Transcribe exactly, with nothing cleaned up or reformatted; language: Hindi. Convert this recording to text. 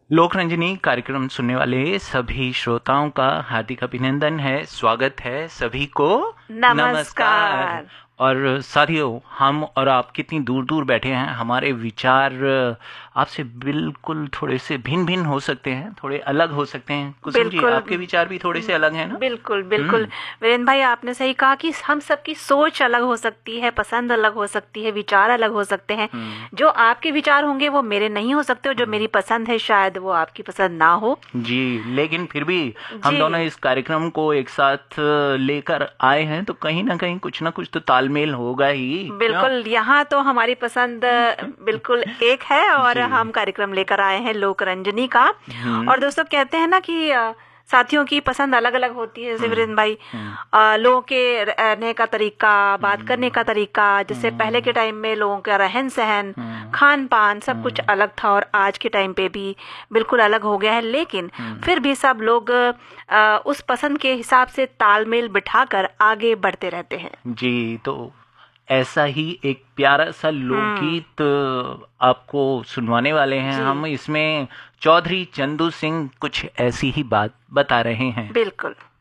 लोक रंजनी कार्यक्रम सुनने वाले सभी श्रोताओं का हार्दिक अभिनंदन है, स्वागत है सभी को। नमस्कार। नमस्कार। और साथियों, हम और आप कितनी दूर दूर बैठे हैं, हमारे विचार आपसे बिल्कुल थोड़े से भिन्न भिन्न हो सकते हैं, थोड़े अलग हो सकते हैं। कुसुम जी, आपके विचार भी थोड़े से अलग हैं ना? बिल्कुल बिल्कुल वीरेंद्र भाई, आपने सही कहा कि हम सबकी सोच अलग हो सकती है, पसंद अलग हो सकती है, विचार अलग हो सकते हैं। जो आपके विचार होंगे वो मेरे नहीं हो सकते, और जो मेरी पसंद है शायद वो आपकी पसंद ना हो जी। लेकिन फिर भी हम दोनों इस कार्यक्रम को एक साथ लेकर आए हैं, तो कहीं ना कहीं कुछ ना कुछ तो तालमेल होगा ही। बिल्कुल, यहाँ तो हमारी पसंद बिल्कुल एक है और हम कार्यक्रम लेकर आए हैं लोक रंजनी का। और दोस्तों, कहते हैं ना कि साथियों की पसंद अलग अलग होती है। जैसे वीरेंद्र भाई, आ, लोगों के रहने का तरीका, बात करने का तरीका, जैसे पहले के टाइम में लोगों का रहन सहन, खान पान सब कुछ अलग था, और आज के टाइम पे भी बिल्कुल अलग हो गया है। लेकिन फिर भी सब लोग आ, उस पसंद के हिसाब से तालमेल बिठाकर आगे बढ़ते रहते हैं। जी, तो ऐसा ही एक प्यारा सा लोकगीत आपको सुनवाने वाले हैं हम। इसमें चौधरी चंदू सिंह कुछ ऐसी ही बात बता रहे हैं। बिल्कुल।